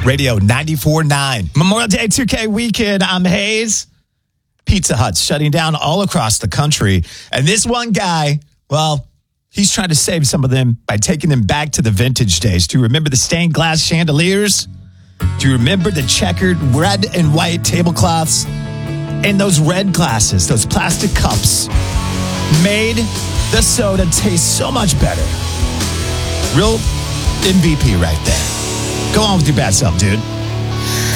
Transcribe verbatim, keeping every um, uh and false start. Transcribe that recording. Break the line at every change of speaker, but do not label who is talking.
Radio ninety-four point nine. Memorial Day two K weekend. I'm Hayes. Pizza Hut's shutting down all across the country. And this one guy, well, he's trying to save some of them by taking them back to the vintage days. Do you remember the stained glass chandeliers? Do you remember the checkered red and white tablecloths? And those red glasses, those plastic cups, made the soda taste so much better. Real M V P right there. Go on with your bad self, dude.